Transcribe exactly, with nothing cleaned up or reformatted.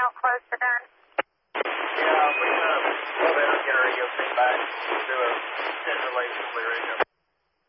now close to done? Yeah, we're going to go ahead and get our radio feedback to a center relay radio.